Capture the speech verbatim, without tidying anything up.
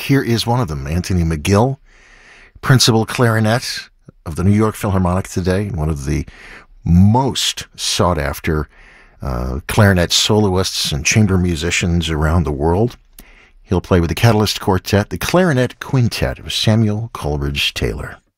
here is one of them, Anthony McGill, principal clarinet of the New York Philharmonic today, one of the most sought-after uh, clarinet soloists and chamber musicians around the world. He'll play with the Catalyst Quartet, the Clarinet Quintet of Samuel Coleridge Taylor.